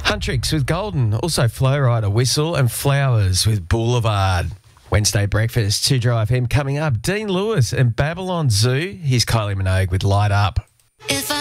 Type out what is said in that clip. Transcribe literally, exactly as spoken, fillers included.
Huntrix with Golden, also Flow Rider, Whistle, and Flowers with Boulevard. Wednesday breakfast, two Drive Him coming up. Dean Lewis and Babylon Zoo. Here's Kylie Minogue with Light Up. If I